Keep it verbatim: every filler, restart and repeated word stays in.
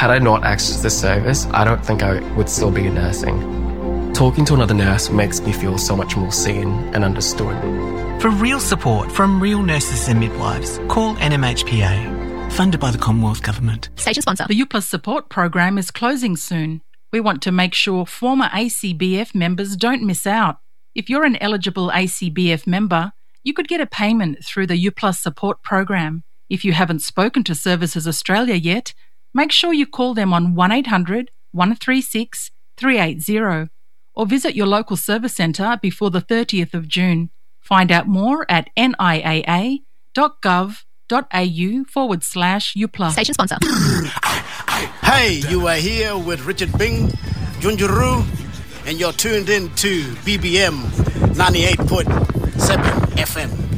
Had I not accessed this service, I don't think I would still be nursing. Talking to another nurse makes me feel so much more seen and understood. For real support from real nurses and midwives, call N M H P A, funded by the Commonwealth Government. Station sponsor. The U Plus support program is closing soon. We want to make sure former A C B F members don't miss out. If you're an eligible A C B F member, you could get a payment through the U Plus support program. If you haven't spoken to Services Australia yet, make sure you call them on one eight hundred, one three six, three eight zero or visit your local service centre before the thirtieth of June. Find out more at niaa.gov.au forward slash U plus. Station sponsor. Hey, you are here with Richard Bing, Junjuru, and you're tuned in to B B M ninety-eight point seven F M.